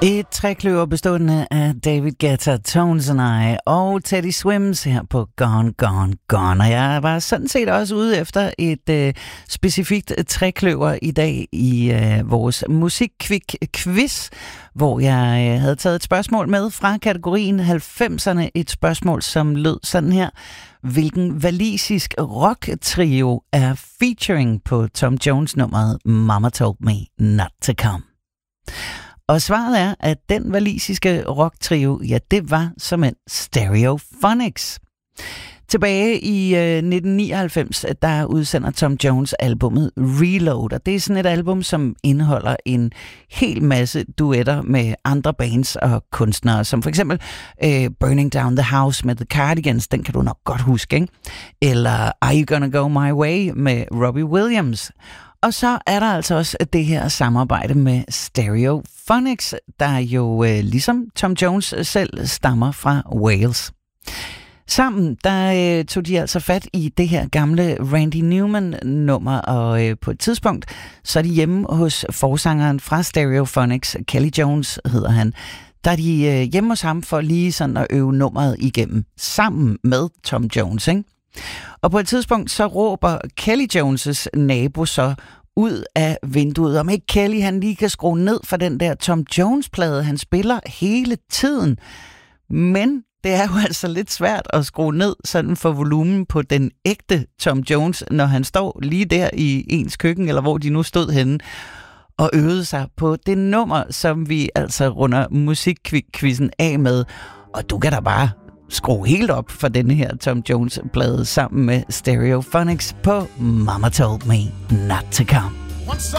Et trækløver bestående af David Guetta, Tones and I og Teddy Swims her på Gone, Gone, Gone. Og jeg var sådan set også ude efter et specifikt trækløver i dag i vores musikkvik-quiz, hvor jeg havde taget et spørgsmål med fra kategorien 90'erne. Et spørgsmål, som lød sådan her. Hvilken walisisk rock-trio er featuring på Tom Jones-nummeret Mama Told Me Not To Come? Og svaret er, at den walisiske rocktrio, ja, det var såmænd Stereophonics. Tilbage i 1999, der udsender Tom Jones albumet Reload, og det er sådan et album, som indeholder en hel masse duetter med andre bands og kunstnere, som for eksempel Burning Down the House med The Cardigans, den kan du nok godt huske, ikke? Eller Are You Gonna Go My Way med Robbie Williams. Og så er der altså også det her samarbejde med Stereophonics, der jo ligesom Tom Jones selv stammer fra Wales. Sammen der tog de altså fat i det her gamle Randy Newman-nummer, og på et tidspunkt så er de hjemme hos forsangeren fra Stereophonics, Kelly Jones hedder han. Der er de hjemme hos ham for lige sådan at øve nummeret igennem, sammen med Tom Jones, ikke? Og på et tidspunkt så råber Kelly Jones' nabo så ud af vinduet, om ikke Kelly han lige kan skrue ned for den der Tom Jones-plade, han spiller hele tiden. Men det er jo altså lidt svært at skrue ned sådan for volumen på den ægte Tom Jones, når han står lige der i ens køkken, eller hvor de nu stod henne, og øvede sig på det nummer, som vi altså runder musikkvizzen af med. Og du kan da bare skrue helt op for denne her Tom Jones-plade sammen med Stereophonics på Mama Told Me Not To Come.